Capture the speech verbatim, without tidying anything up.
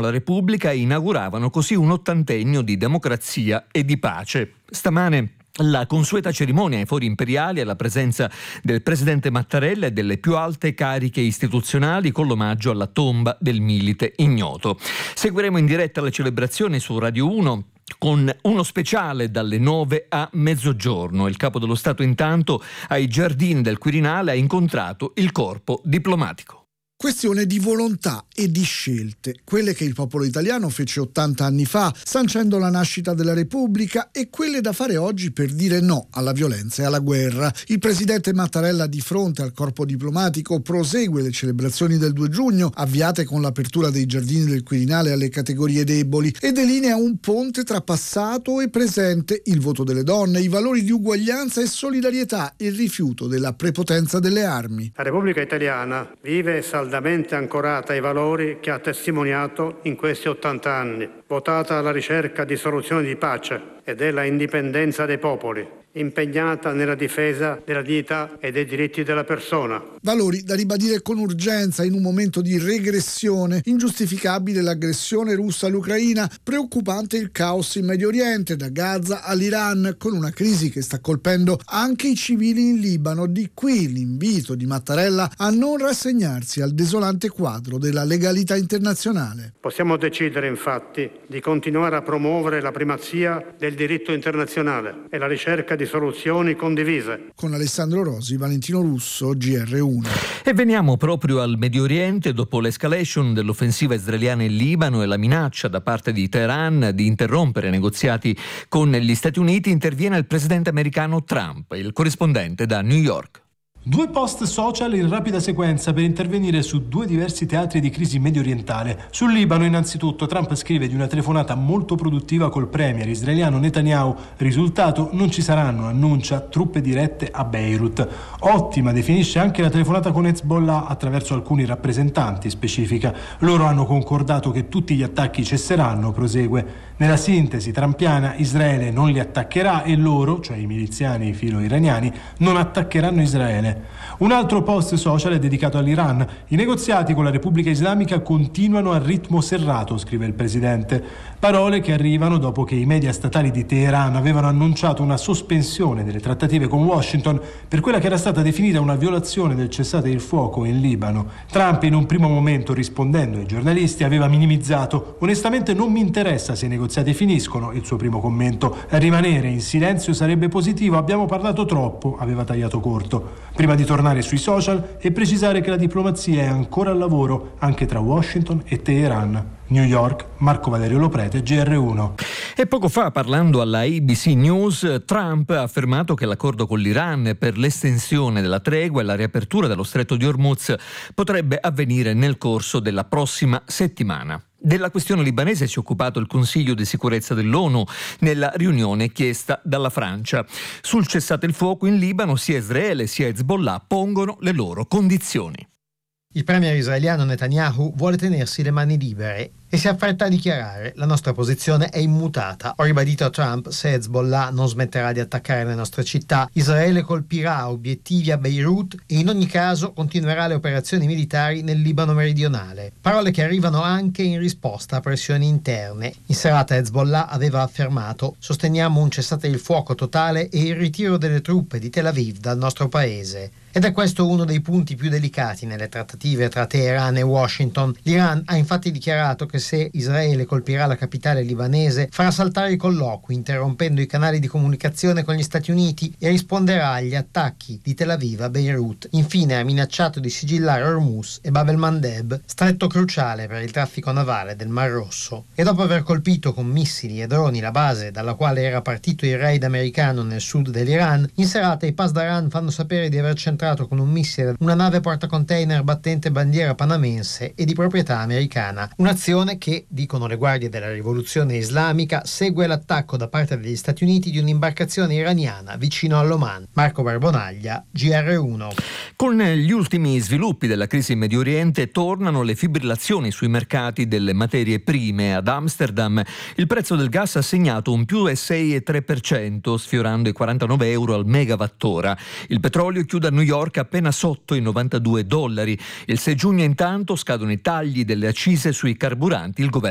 la Repubblica e inauguravano così un ottantennio di democrazia e di pace. Stamane la consueta cerimonia ai fori imperiali alla presenza del presidente Mattarella e delle più alte cariche istituzionali con l'omaggio alla tomba del milite ignoto. Seguiremo in diretta le celebrazioni su Radio uno con uno speciale dalle nove a mezzogiorno. Il capo dello Stato intanto ai giardini del Quirinale ha incontrato il corpo diplomatico. Questione di volontà e di scelte, quelle che il popolo italiano fece ottanta anni fa, sancendo la nascita della Repubblica, e quelle da fare oggi per dire no alla violenza e alla guerra. Il presidente Mattarella, di fronte al corpo diplomatico, prosegue le celebrazioni del due giugno, avviate con l'apertura dei giardini del Quirinale alle categorie deboli, e delinea un ponte tra passato e presente, il voto delle donne, i valori di uguaglianza e solidarietà, il rifiuto della prepotenza delle armi. La Repubblica Italiana vive e saldamente ancorata ai valori che ha testimoniato in questi ottanta anni, votata alla ricerca di soluzioni di pace e della indipendenza dei popoli, impegnata nella difesa della dignità e dei diritti della persona. Valori da ribadire con urgenza in un momento di regressione, ingiustificabile l'aggressione russa all'Ucraina, preoccupante il caos in Medio Oriente, da Gaza all'Iran, con una crisi che sta colpendo anche i civili in Libano. Di qui l'invito di Mattarella a non rassegnarsi al desolante quadro della legalità internazionale. Possiamo decidere infatti di continuare a promuovere la primazia del diritto internazionale e la ricerca di soluzioni condivise. Con Alessandro Rosi, Valentino Russo, G R uno. E veniamo proprio al Medio Oriente. Dopo l'escalation dell'offensiva israeliana in Libano e la minaccia da parte di Teheran di interrompere i negoziati con gli Stati Uniti, interviene il presidente americano Trump. Il corrispondente da New York. Due post social in rapida sequenza per intervenire su due diversi teatri di crisi mediorientale. Sul Libano, innanzitutto, Trump scrive di una telefonata molto produttiva col premier israeliano Netanyahu. Risultato: non ci saranno, annuncia, truppe dirette a Beirut. Ottima definisce anche la telefonata con Hezbollah attraverso alcuni rappresentanti, specifica. Loro hanno concordato che tutti gli attacchi cesseranno, prosegue. Nella sintesi trampiana, Israele non li attaccherà e loro, cioè i miliziani filo-iraniani, non attaccheranno Israele. Un altro post social è dedicato all'Iran. I negoziati con la Repubblica Islamica continuano a ritmo serrato, scrive il presidente. Parole che arrivano dopo che i media statali di Teheran avevano annunciato una sospensione delle trattative con Washington per quella che era stata definita una violazione del cessate il fuoco in Libano. Trump, in un primo momento, rispondendo ai giornalisti, aveva minimizzato: onestamente non mi interessa se i negoziati finiscono. Il suo primo commento: rimanere in silenzio sarebbe positivo, abbiamo parlato troppo, aveva tagliato corto. Prima di tornare sui social e precisare che la diplomazia è ancora al lavoro anche tra Washington e Teheran. New York, Marco Valerio Loprete, G R uno. E poco fa, parlando alla A B C News, Trump ha affermato che l'accordo con l'Iran per l'estensione della tregua e la riapertura dello stretto di Hormuz potrebbe avvenire nel corso della prossima settimana. Della questione libanese si è occupato il Consiglio di sicurezza dell'ONU nella riunione chiesta dalla Francia. Sul cessate il fuoco in Libano, sia Israele sia Hezbollah pongono le loro condizioni. Il premier israeliano Netanyahu vuole tenersi le mani libere e si affretta a dichiarare: la nostra posizione è immutata. Ho ribadito a Trump: se Hezbollah non smetterà di attaccare le nostre città, Israele colpirà obiettivi a Beirut e in ogni caso continuerà le operazioni militari nel Libano meridionale. Parole che arrivano anche in risposta a pressioni interne. In serata Hezbollah aveva affermato: sosteniamo un cessate il fuoco totale e il ritiro delle truppe di Tel Aviv dal nostro paese. Ed è questo uno dei punti più delicati nelle trattative tra Teheran e Washington. L'Iran ha infatti dichiarato che se Israele colpirà la capitale libanese farà saltare i colloqui, interrompendo i canali di comunicazione con gli Stati Uniti, e risponderà agli attacchi di Tel Aviv a Beirut. Infine ha minacciato di sigillare Hormuz e Bab el-Mandeb, stretto cruciale per il traffico navale del Mar Rosso. E dopo aver colpito con missili e droni la base dalla quale era partito il raid americano nel sud dell'Iran, in serata i Pasdaran fanno sapere di aver centrato con un missile una nave portacontainer battente bandiera panamense e di proprietà americana. Un'azione che, dicono le guardie della rivoluzione islamica, segue l'attacco da parte degli Stati Uniti di un'imbarcazione iraniana vicino all'Oman. Marco Barbonaglia, G R uno. Con gli ultimi sviluppi della crisi in Medio Oriente tornano le fibrillazioni sui mercati delle materie prime. Ad Amsterdam il prezzo del gas ha segnato un più sei virgola tre per cento, sfiorando i quarantanove euro al megawattora. Il petrolio chiude a New York appena sotto i novantadue dollari. Il sei giugno intanto scadono i tagli delle accise sui carburanti. Il governo